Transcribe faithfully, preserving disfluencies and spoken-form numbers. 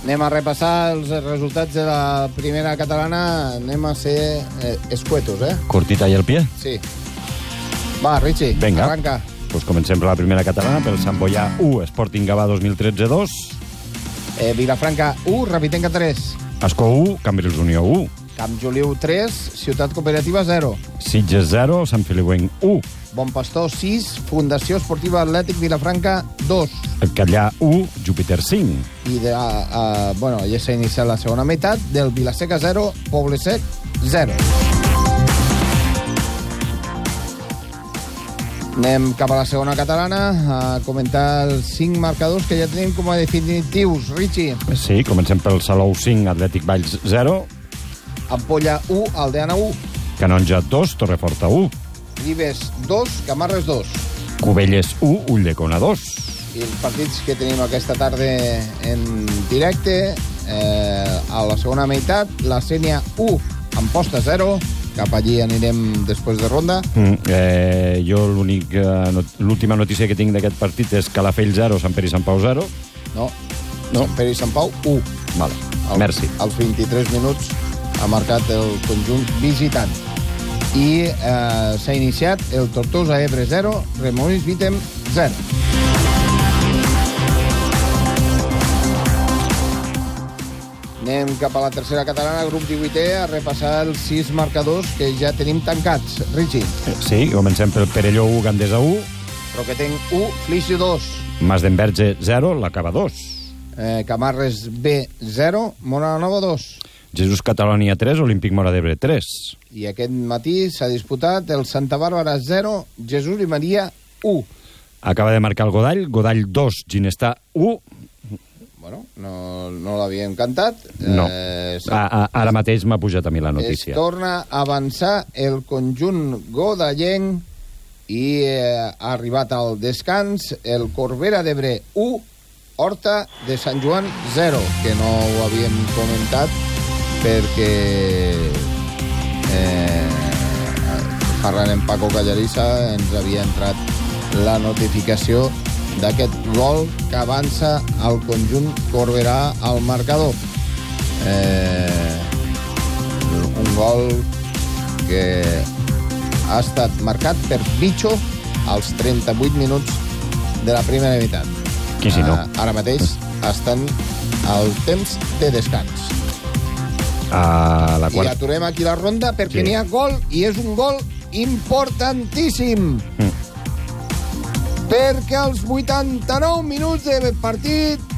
Anem a repassar els resultats de la primera catalana. Anem a ser eh, escuetos, eh? Cortita i el pie? Sí. Va, Richie, Venga. arranca. Pues comencem per la primera catalana, pel Sant Boià u, Sporting Gavà dos mil tretze dos. Eh, Vilafranca u, Rapitenca tres. Ascó u, Cambrils Unió u. Camp Joliu tres, Ciutat Cooperativa zero. Sitges zero, Sant Feliuenc u. Bon Pastor sis, Fundació Esportiva Atlètic Vilafranca dos. El Catllà u, Júpiter cinc. I de, uh, uh, bueno, ja s'ha iniciat la segona meitat del Vilaseca zero, Poble Sec zero. Anem cap a la segona catalana a comentar els cinc marcadors que ja tenim com a definitius. Richie. Sí, comencem pel Salou cinc, Atlètic Valls zero. Ampolla u, Aldeana u. Canonja dos, Torreforta u. Ribes dos, Camarres dos. Cubelles u, Ulldecona dos. I els partits que tenim aquesta tarda en directe, eh, a la segona meitat, la Sénia u, Amposta zero. Cap allí anirem després de ronda. Mm, eh, jo l'únic, eh, not, l'última notícia que tinc d'aquest partit és Calafell zero, Sant Pere i Sant Pau zero. No, No. Sant Pere i Sant Pau u. Vale, Al, merci. Als vint-i-tres minuts ha marcat el conjunt visitant. I eh, s'ha iniciat el Tortosa Ebre zero, Remolins Vitem zero. Anem cap a la tercera catalana, grup divuitè, a repassar els sis marcadors que ja tenim tancats. Richie. Sí, comencem pel Perelló u, Gandesa u. Roquetenc u, Flix dos. Mas d'Enverge zero, l'Acaba dos. Eh, Camarres B zero, Mora Nova dos. Jesús Catalònia tres, Olímpic Mora d'Ebre tres. I aquest matí s'ha disputat el Santa Bàrbara zero, Jesús i Maria u. Acaba de marcar el Godall, Godall dos, Ginestà u. Bueno, no, no l'havíem cantat. No, Eh, a, a, ara mateix m'ha pujat a mi la es notícia. torna a avançar el conjunt godallenc i eh, ha arribat al descans el Corbera d'Ebre u, Horta de Sant Joan zero, que no ho havíem comentat perquè eh, parlant amb Paco Callarissa ens havia entrat la notificació d'aquest gol que avança al conjunt Corberà al marcador. Eh, un gol que ha estat marcat per Bicho als trenta-vuit minuts de la primera meitat. Qui si no? Eh, ara mateix estan al temps de descans. A la I quarta... aturem aquí la ronda perquè Sí. n'hi ha gol i és un gol importantíssim. Mm. Perquè als vuitanta-nou minuts de partit